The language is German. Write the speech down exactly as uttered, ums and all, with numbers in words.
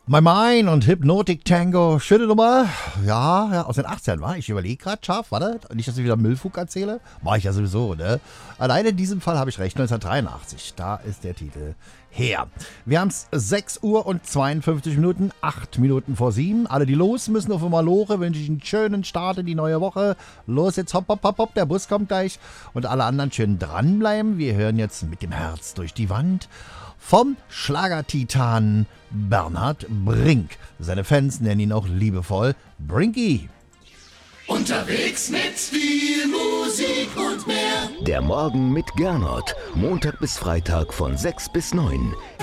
My Mind und Hypnotic Tango. Schöne Nummer. Ja, ja, aus den achtzigern war. Ich überlege gerade scharf, warte. Nicht, dass ich wieder Müllfug erzähle. Mach ich ja sowieso, ne? Alleine in diesem Fall habe ich recht. neunzehnhundertdreiundachtzig. Da ist der Titel her. Wir haben es sechs Uhr und zweiundfünfzig Minuten. acht Minuten vor sieben. Alle, die los müssen auf Malore, wünsche ich einen schönen Start in die neue Woche. Los, jetzt hopp, hopp, hopp, hopp. Der Bus kommt gleich. Und alle anderen schön dranbleiben. Wir hören jetzt mit dem Herz durch die Wand vom Schlagertitan Bernhard Brink. Seine Fans nennen ihn auch liebevoll Brinky. Unterwegs mit viel Musik und mehr. Der Morgen mit Gernot. Montag bis Freitag von sechs bis neun.